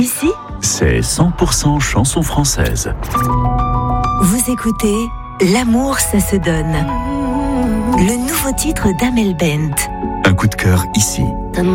Ici, c'est 100% chansons françaises. vous écoutez L'amour, ça se donne. Le nouveau titre d'Amel Bent. Un coup de cœur ici.